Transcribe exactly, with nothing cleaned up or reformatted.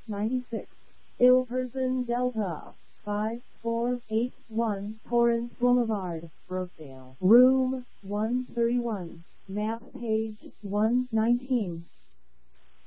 ninety-six. Ill Person Delta, five four eight one Torrance Boulevard, Rosedale. Room one thirty-one. Map page one nineteen.